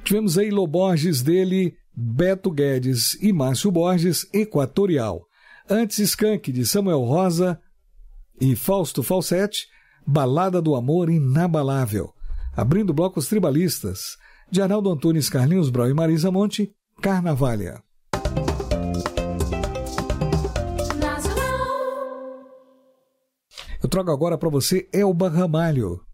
Tivemos aí Lô Borges dele, Beto Guedes e Márcio Borges, Equatorial. Antes, Skank de Samuel Rosa e Fausto Falsetti, Balada do Amor Inabalável. Abrindo o bloco Os Tribalistas, de Arnaldo Antunes, Carlinhos Brau e Marisa Monte, Carnavalha. Eu trago agora para você Elba Ramalho,